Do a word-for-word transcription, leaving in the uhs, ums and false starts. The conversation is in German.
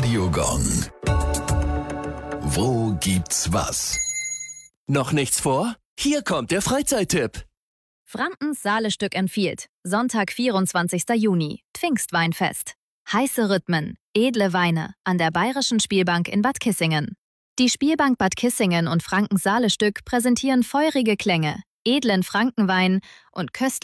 Radiogong. Wo gibt's was? Noch nichts vor? Hier kommt der Freizeittipp. Frankens Saale-Stück empfiehlt. Sonntag, vierundzwanzigster Juni. Pfingstweinfest. Heiße Rhythmen, edle Weine an der Bayerischen Spielbank in Bad Kissingen. Die Spielbank Bad Kissingen und Frankens Saale-Stück präsentieren feurige Klänge, edlen Frankenwein und köstliche